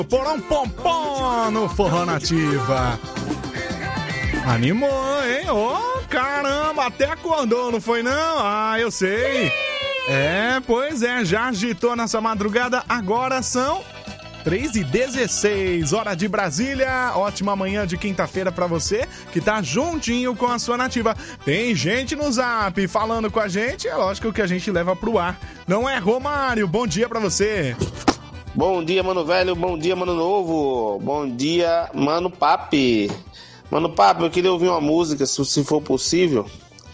Porão Pompom no Forró Nativa. Animou, hein? Oh, caramba, até acordou, não foi não? Ah, eu sei. Pois é, já agitou nessa madrugada. Agora são 3h16, hora de Brasília. Ótima manhã de quinta-feira pra você que tá juntinho com a sua nativa. Tem gente no Zap falando com a gente, é lógico que a gente leva pro ar. Não é, Romário? Bom dia pra você. Bom dia, mano velho. Bom dia, mano novo. Bom dia, mano papi. Mano papi, eu queria ouvir uma música, se for possível.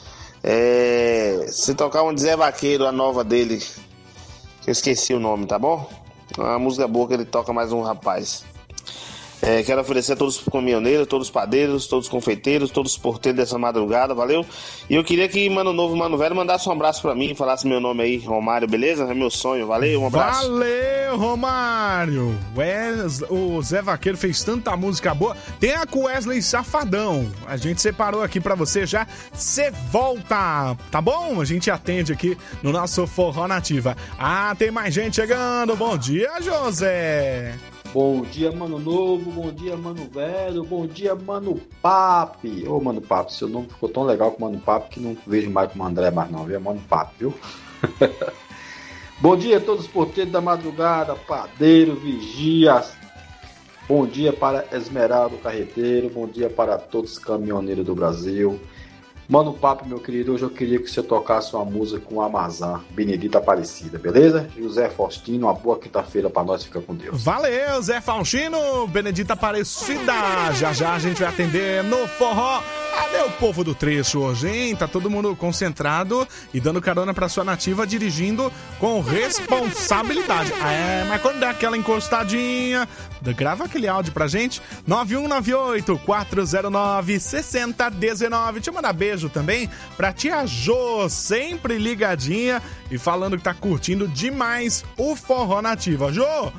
Se tocar uma de Zé Vaqueiro, a nova dele. Eu esqueci o nome, tá bom? Uma música boa que ele toca, mais um rapaz. Quero oferecer a todos os caminhoneiros, todos os padeiros, todos os confeiteiros, todos os porteiros dessa madrugada, valeu? E eu queria que Mano Novo e Mano Velho mandasse um abraço pra mim, falasse meu nome aí, Romário, beleza? É meu sonho, valeu? Um abraço. Valeu, Romário! O Zé Vaqueiro fez tanta música boa. Tem a com Wesley Safadão. A gente separou aqui pra você já. Cê volta, tá bom? A gente atende aqui no nosso Forró Nativa. Ah, tem mais gente chegando. Bom dia, José! Bom dia, Mano Novo, bom dia, Mano Velho, bom dia, Mano Papi. Ô, Mano Papi, seu nome ficou tão legal com o Mano Papi que não vejo mais como André mais não, viu? Mano Papi, viu? Bom dia a todos os porteiros da madrugada, padeiro, vigias. Bom dia para Esmeraldo Carreteiro, bom dia para todos os caminhoneiros do Brasil. Mano Papo, meu querido, hoje eu queria que você tocasse uma música com a Amazã, Benedita Aparecida, beleza? José Faustino, uma boa quinta-feira pra nós, fica com Deus. Valeu, Zé Faustino, Benedita Aparecida, já a gente vai atender no Forró. Cadê o povo do trecho hoje, hein? Tá todo mundo concentrado e dando carona pra sua nativa, dirigindo com responsabilidade. Mas quando dá aquela encostadinha, grava aquele áudio pra gente, 9198-409-6019. Deixa eu mandar beijo também pra tia Jô, sempre ligadinha e falando que tá curtindo demais o Forró Nativa. Jô,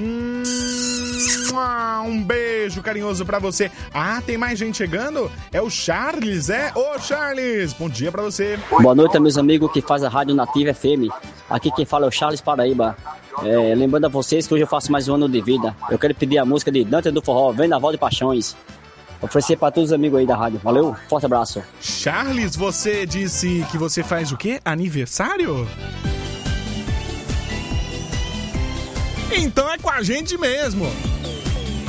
um beijo carinhoso pra você. Ah, tem mais gente chegando? É o Charles, Ô, Charles, bom dia pra você. Boa noite, meus amigos que faz a Rádio Nativa FM. Aqui quem fala é o Charles Paraíba. Lembrando a vocês que hoje eu faço mais um ano de vida. Eu quero pedir a música de Dante do Forró, Vendaval de Paixões. Oferecer pra todos os amigos aí da rádio. Valeu, forte abraço. Charles, você disse que você faz o quê? Aniversário? Então é com a gente mesmo.